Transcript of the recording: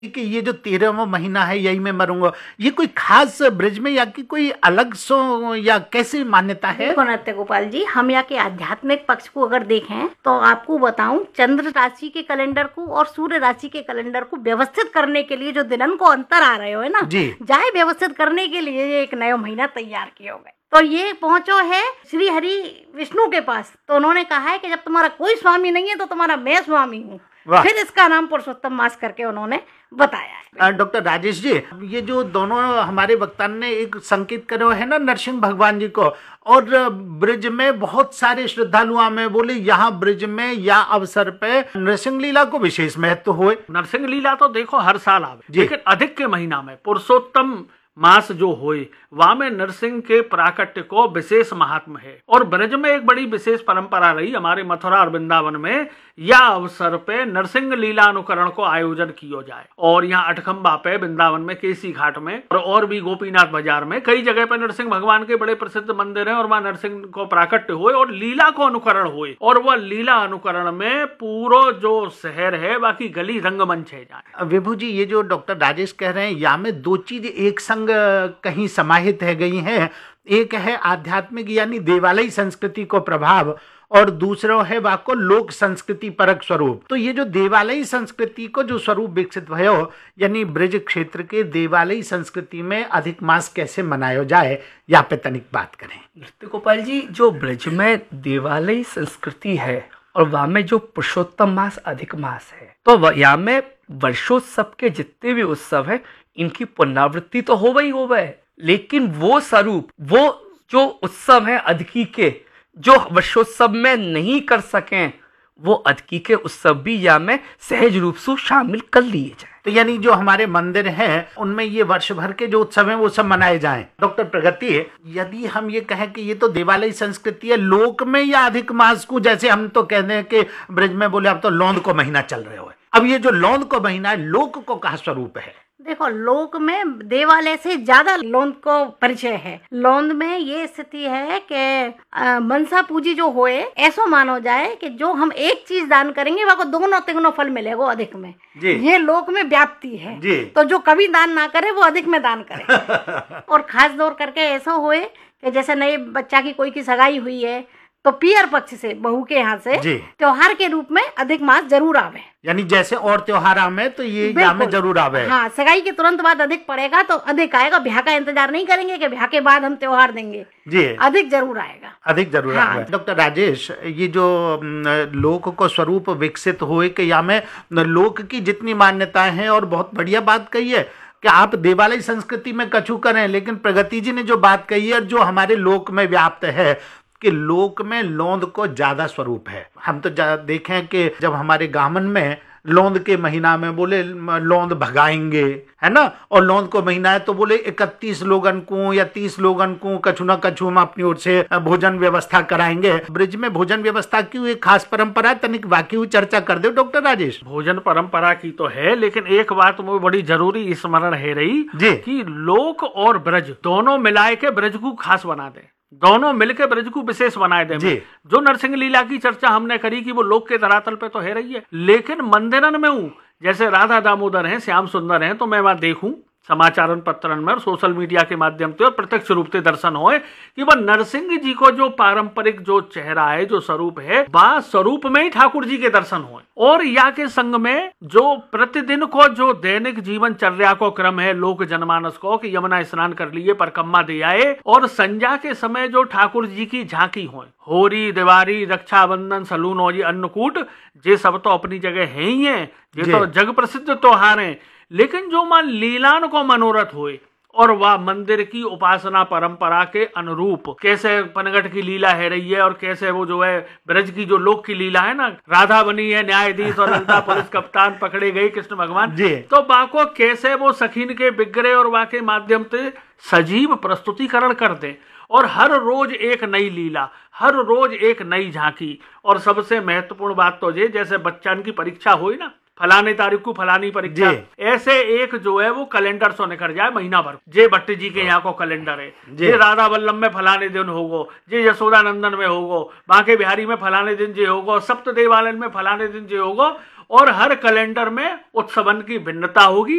कि ये जो 13वां महीना है यही मैं मरूंगा, ये कोई खास ब्रज में या कि कोई अलग सो या कैसी मान्यता है? देखो नृत्य गोपाल जी, हम यहाँ के आध्यात्मिक पक्ष को अगर देखें तो आपको बताऊं, चंद्र राशि के कैलेंडर को और सूर्य राशि के कैलेंडर को व्यवस्थित करने के लिए जो दिनन को अंतर आ रहे हो है ना, जाए व्यवस्थित करने के लिए एक नया महीना तैयार किए गए। तो ये पहुंचो है श्री हरि विष्णु के पास, तो उन्होंने कहा है कि जब तुम्हारा कोई स्वामी नहीं है तो तुम्हारा मैं स्वामी हूँ, फिर इसका नाम पुरुषोत्तम मास करके उन्होंने बताया है। डॉक्टर राजेश जी, ये जो दोनों हमारे वक्ता ने एक संकेत करो है ना नरसिंह भगवान जी को, और ब्रज में बहुत सारे श्रद्धालु में बोले यहाँ ब्रज में या अवसर पे नरसिंह लीला को विशेष महत्व हुए। नरसिंह लीला तो देखो हर साल आवे, लेकिन अधिक के महीना में पुरुषोत्तम मास जो होए वहां में नरसिंह के प्राकट्य को विशेष महात्म है। और ब्रज में एक बड़ी विशेष परंपरा रही हमारे मथुरा और वृंदावन में, या अवसर पे नरसिंह लीला अनुकरण को आयोजन किया जाए। और यहाँ अठखंबा पे वृंदावन में केसी घाट में और भी गोपीनाथ बाजार में कई जगह पे नरसिंह भगवान के बड़े प्रसिद्ध मंदिर हैं और वहाँ नरसिंह को प्राकट्य हुए और लीला को अनुकरण हुए। और वह लीला अनुकरण में पूरा जो शहर है बाकी गली रंगमंच है जाए। विभू जी, ये जो डॉक्टर राजेश कह रहे हैं यहाँ में दो चीज एक संग कहीं समाहित है गई हैं। एक है आध्यात्मिक यानी देवालयी संस्कृति को प्रभाव, और दूसरा है वाको लोक संस्कृति परक स्वरूप। तो ये जो देवालयी संस्कृति को जो स्वरूप विकसित भयो यानी ब्रज क्षेत्र के देवालयी संस्कृति में अधिक मास कैसे मनाया जाए, यहाँ पे तनिक बात करें। नृत्य गोपाल जी, जो ब्रज में देवालयी संस्कृति है और वहां में जो पुरुषोत्तम मास अधिक मास है, तो यहाँ में वर्षोत्सव के जितने भी उत्सव है इनकी पुनरावृत्ति तो हो गई, लेकिन वो स्वरूप, वो जो उत्सव है अधिकी के जो वर्षोत्सव में नहीं कर सके, वो अधिकी के उत्सव भी यहाँ में सहज रूप से शामिल कर लिए जाए। तो यानी जो हमारे मंदिर हैं उनमें ये वर्ष भर के जो उत्सव हैं वो सब मनाए जाएं। डॉक्टर प्रगति, यदि हम ये कहें कि ये तो देवालयी संस्कृति है, लोक में या अधिक मास को, जैसे हम तो कहते हैं कि ब्रज में बोले अब तो लौंद को महीना चल रहे हो, अब ये जो लौंद को महीना है लोक को कहा स्वरूप है? देखो, लोक में देवालय से ज्यादा लौंद को परिचय है। लौंद में ये स्थिति है कि मनसा पूजी जो होए, ऐसा मानो जाए कि जो हम एक चीज दान करेंगे वह को दोनों तिगुना फल मिलेगा अधिक में। ये लोक में व्याप्ति है, तो जो कभी दान ना करे वो अधिक में दान करे। और खास तौर करके ऐसा होए कि जैसे नए बच्चा की कोई की सगाई हुई है तो पियर पक्ष से बहू के यहाँ से त्योहार के रूप में अधिक मास जरूर आवे, यानी जैसे और त्योहार आवे तो ये यहाँ में जरूर आवे। हाँ, सगाई के तुरंत बाद अधिक पड़ेगा तो अधिक आएगा। ब्याह का इंतजार नहीं करेंगे कि ब्याह के बाद हम त्योहार देंगे, जी अधिक जरूर आएगा, अधिक जरूर आएगा। डॉक्टर राजेश, ये जो लोक को स्वरूप विकसित हुए कि यहाँ में लोक की जितनी मान्यताएं हैं, और बहुत बढ़िया बात कही है कि आप देवालयी संस्कृति में कछु करें, लेकिन प्रगति जी ने जो बात कही है जो हमारे लोक में व्याप्त है कि लोक में लौंद को ज्यादा स्वरूप है। हम तो देखें कि जब हमारे गामन में लौंद के महीना में बोले लौंद भगाएंगे, है ना, और लौंद को महीना है तो बोले 31 लोगन को या 30 लोगन को कछु ना कछु हम अपनी ओर से भोजन व्यवस्था कराएंगे। ब्रिज में भोजन व्यवस्था की एक खास परंपरा, तनिक वाकई चर्चा कर दो डॉक्टर राजेश। भोजन परंपरा की तो है, लेकिन एक बात मुझे बड़ी जरूरी स्मरण है रही कि लोक और ब्रज दोनों मिलाए के ब्रज को खास बना दे, दोनों मिलकर ब्रज को विशेष बनाए दे। जो नरसिंह लीला की चर्चा हमने करी कि वो लोक के धरातल पे तो है रही है, लेकिन मंदिरन में हूँ जैसे राधा दामोदर हैं, श्याम सुंदर हैं, तो मैं वहां देखूं समाचार पत्रन में और सोशल मीडिया के माध्यम से और प्रत्यक्ष रूप से दर्शन होए कि वह नरसिंह जी को जो पारंपरिक जो चेहरा है, जो स्वरूप है, वह स्वरूप में ही ठाकुर जी के दर्शन होए। और यहाँ के संग में जो प्रतिदिन को जो दैनिक जीवन चर्या को क्रम है लोक जनमानस को कि यमुना स्नान कर लिए, परिक्रमा दे आए, और संध्या के समय जो ठाकुर जी की झांकी होए, होरी, दिवारी, रक्षाबंधन, सलूनौजी, अन्नकूट, ये सब तो अपनी जगह है ही है, ये तो जग प्रसिद्ध त्योहार है। लेकिन जो मां लीलान को मनोरथ हुए और वह मंदिर की उपासना परंपरा के अनुरूप कैसे पनगट की लीला है रही है, और कैसे वो जो है ब्रज की जो लोक की लीला है ना, राधा बनी है न्यायाधीश और ललिता पुलिस कप्तान, पकड़े गए कृष्ण भगवान, तो बाको कैसे वो सखीन के बिगड़े और वह के माध्यम से सजीव प्रस्तुतिकरण कर दे, और हर रोज एक नई लीला, हर रोज एक नई झांकी। और सबसे महत्वपूर्ण बात तो ये, जैसे बच्चन की परीक्षा हुई ना, फलाने तारीख को फलानी परीक्षा, ऐसे एक जो है वो कैलेंडर सो निकल जाए महीना भर। जे भट्ट जी के यहाँ को कैलेंडर है, जे राधा वल्लभ में फलाने दिन होगो, जे यशोदा नंदन में होगो, बांके बिहारी में फलाने दिन जे होगो, सप्त देवालय में फलाने दिन जे होगो, और हर कैलेंडर में उत्सवन की भिन्नता होगी।